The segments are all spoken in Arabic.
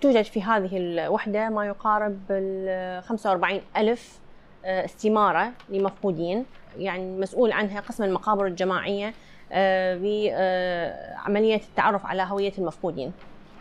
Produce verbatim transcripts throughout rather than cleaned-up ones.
توجد في هذه الوحدة ما يقارب خمسة وأربعين ألف استمارة لمفقودين، يعني مسؤول عنها قسم المقابر الجماعية بعملية التعرف على هوية المفقودين.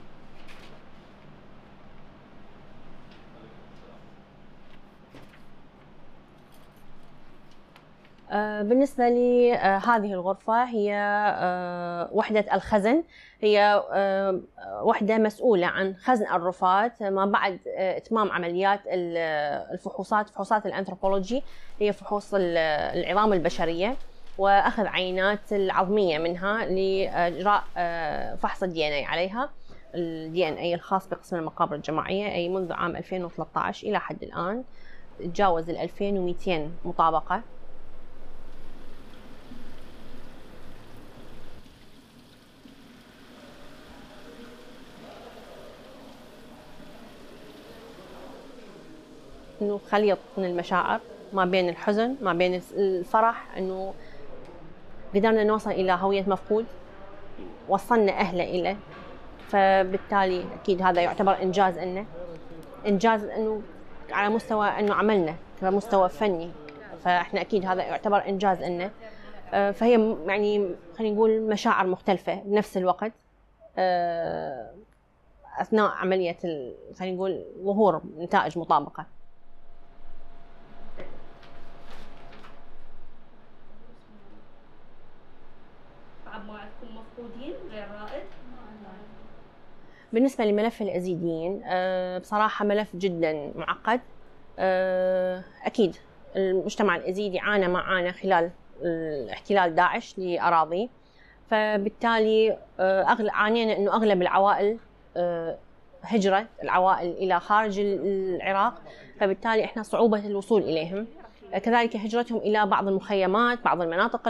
بالنسبة لهذه الغرفة هي وحدة الخزن، هي وحدة مسؤولة عن خزن الرفات ما بعد إتمام عمليات الفحوصات، فحوصات الأنثروبولوجي، هي فحوص العظام البشرية وأخذ عينات العظمية منها لإجراء فحص الدي إن إيه عليها، الدي إن إيه الخاص بقسم المقابر الجماعية، أي منذ عام ألفين وثلاثة عشر إلى حد الآن تجاوز ال ألفين ومئتين مطابقة. إنه خليط من المشاعر ما بين الحزن ما بين الفرح، إنه قدرنا نوصل إلى هوية مفقود، وصلنا أهله إليه، فبالتالي أكيد هذا يعتبر إنجاز لنا، إنجاز إنه على مستوى إنه عملنا كمستوى فني، فإحنا أكيد هذا يعتبر إنجاز لنا. فهي يعني خلينا نقول مشاعر مختلفة بنفس الوقت أثناء عملية خلينا نقول ظهور نتائج مطابقة. بعد ما عندكم مفقودين غير رائد؟ بالنسبة لملف الأزيديين بصراحة ملف جدا معقد. أكيد المجتمع الأزيدي عانى ما عانى خلال احتلال داعش لأراضيه، فبالتالي عانينا أنه أغلب العوائل هجرت العوائل إلى خارج العراق، فبالتالي إحنا صعوبة الوصول إليهم، كذلك هجرتهم إلى بعض المخيمات، بعض المناطق